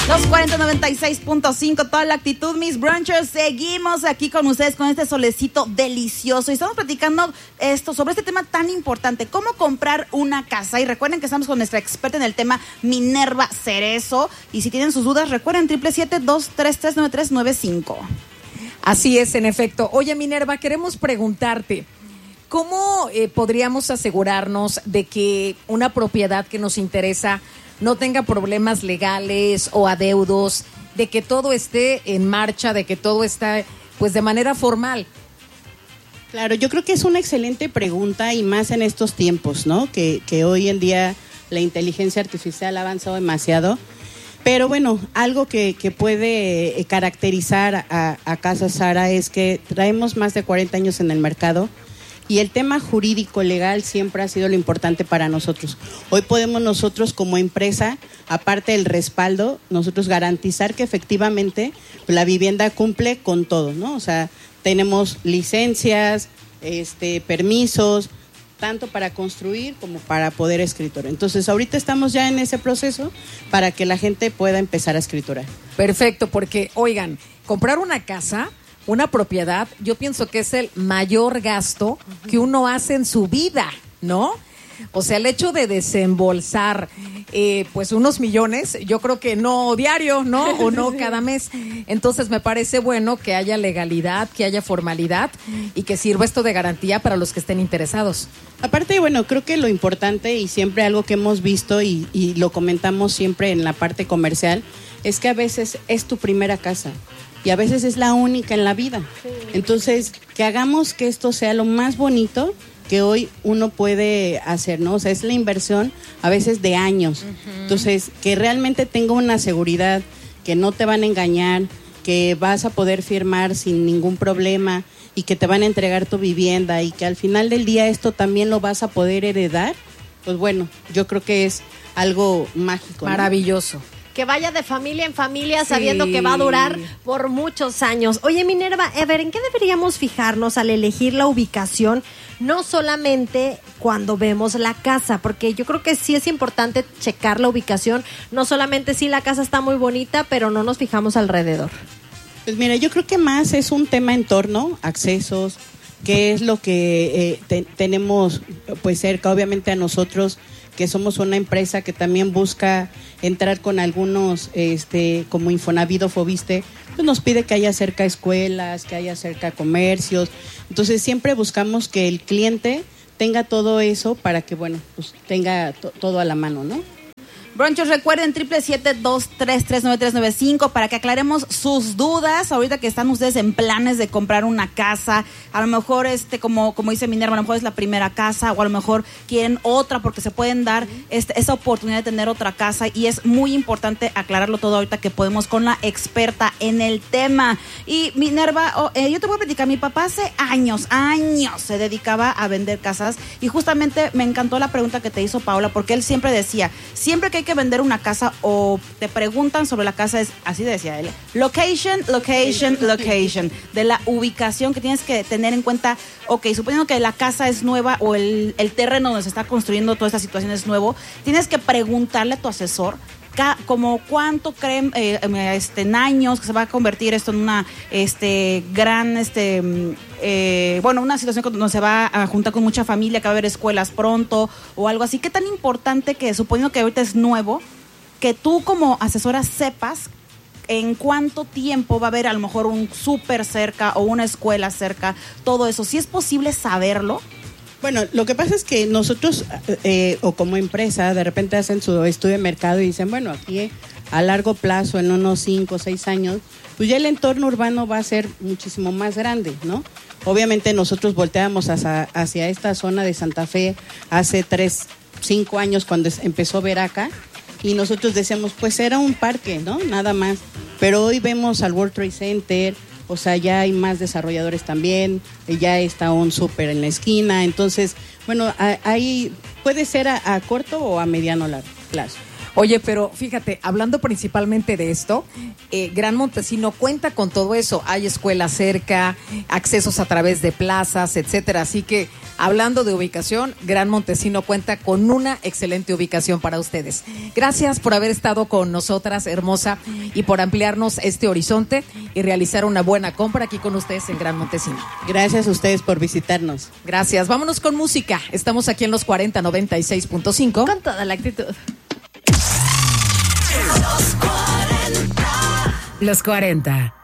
Los 4096.5, toda la actitud, mis brunchers. Seguimos aquí con ustedes con este solecito delicioso y estamos platicando sobre este tema tan importante, cómo comprar una casa. Y recuerden que estamos con nuestra experta en el tema, Minerva Cerezo. Y si tienen sus dudas, recuerden 777-233-9395. Así es, en efecto. Oye, Minerva, queremos preguntarte, ¿cómo podríamos asegurarnos de que una propiedad que nos interesa no tenga problemas legales o adeudos, de que todo esté en marcha, de que todo está pues de manera formal? Claro, yo creo que es una excelente pregunta y más en estos tiempos, ¿no? Que hoy en día la inteligencia artificial ha avanzado demasiado. Pero bueno, algo que puede caracterizar a Casa Sara es que traemos más de 40 años en el mercado. Y el tema jurídico legal siempre ha sido lo importante para nosotros. Hoy podemos nosotros como empresa, aparte del respaldo, nosotros garantizar que efectivamente la vivienda cumple con todo, ¿no? O sea, tenemos licencias, permisos, tanto para construir como para poder escriturar. Entonces, ahorita estamos ya en ese proceso para que la gente pueda empezar a escriturar. Perfecto, porque, oigan, comprar una casa, una propiedad, yo pienso que es el mayor gasto que uno hace en su vida, ¿no? O sea, el hecho de desembolsar pues unos millones, yo creo que no diario, ¿no? O no cada mes. Entonces me parece bueno que haya legalidad, que haya formalidad y que sirva esto de garantía para los que estén interesados. Aparte, bueno, creo que lo importante y siempre algo que hemos visto y lo comentamos siempre en la parte comercial es que a veces es tu primera casa. Y a veces es la única en la vida. Sí. Entonces, que hagamos que esto sea lo más bonito que hoy uno puede hacer, ¿no? O sea, es la inversión a veces de años. Uh-huh. Entonces, que realmente tenga una seguridad, que no te van a engañar, que vas a poder firmar sin ningún problema y que te van a entregar tu vivienda y que al final del día esto también lo vas a poder heredar, pues bueno, yo creo que es algo mágico, maravilloso. ¿no? Que vaya de familia en familia sabiendo que va a durar por muchos años. Oye, Minerva, a ver, ¿en qué deberíamos fijarnos al elegir la ubicación? No solamente cuando vemos la casa, porque yo creo que sí es importante checar la ubicación. No solamente si la casa está muy bonita, pero no nos fijamos alrededor. Pues mira, yo creo que más es un tema entorno, accesos, qué es lo que tenemos pues cerca, obviamente a nosotros, que somos una empresa que también busca entrar con algunos, como Infonavit o Foviste, pues nos pide que haya cerca escuelas, que haya cerca comercios. Entonces siempre buscamos que el cliente tenga todo eso para que, bueno, pues tenga todo a la mano, ¿no? Bronchos, recuerden 777-233-9395 para que aclaremos sus dudas. Ahorita que están ustedes en planes de comprar una casa, a lo mejor como dice Minerva, a lo mejor es la primera casa o a lo mejor quieren otra porque se pueden dar esa oportunidad de tener otra casa y es muy importante aclararlo todo ahorita que podemos con la experta en el tema. Y Minerva, yo te voy a platicar, mi papá hace años se dedicaba a vender casas y justamente me encantó la pregunta que te hizo Paola porque él siempre decía, siempre que hay que vender una casa o te preguntan sobre la casa, es así decía él, location, de la ubicación que tienes que tener en cuenta. Ok, suponiendo que la casa es nueva o el terreno donde se está construyendo toda esta situación es nuevo, tienes que preguntarle a tu asesor como cuánto creen en años que se va a convertir esto en una gran una situación donde se va a juntar con mucha familia, que va a haber escuelas pronto o algo así. ¿Qué tan importante que, suponiendo que ahorita es nuevo, que tú como asesora sepas en cuánto tiempo va a haber a lo mejor un súper cerca o una escuela cerca, todo eso? ¿Sí es posible saberlo? Bueno, lo que pasa es que nosotros, o como empresa, de repente hacen su estudio de mercado y dicen, bueno, aquí a largo plazo, en unos 5 o 6 años, pues ya el entorno urbano va a ser muchísimo más grande, ¿no? Obviamente nosotros volteamos hacia esta zona de Santa Fe hace 5 años cuando empezó Veraca y nosotros decíamos, pues era un parque, ¿no? Nada más. Pero hoy vemos al World Trade Center. O sea, ya hay más desarrolladores también, ya está un súper en la esquina. Entonces, bueno, ahí puede ser a corto o a mediano plazo. Oye, pero fíjate, hablando principalmente de esto, Gran Montesino cuenta con todo eso. Hay escuela cerca, accesos a través de plazas, etcétera. Así que, hablando de ubicación, Gran Montesino cuenta con una excelente ubicación para ustedes. Gracias por haber estado con nosotras, hermosa, y por ampliarnos este horizonte y realizar una buena compra aquí con ustedes en Gran Montesino. Gracias a ustedes por visitarnos. Gracias. Vámonos con música. Estamos aquí en los 4096.5. Con toda la actitud. Los 40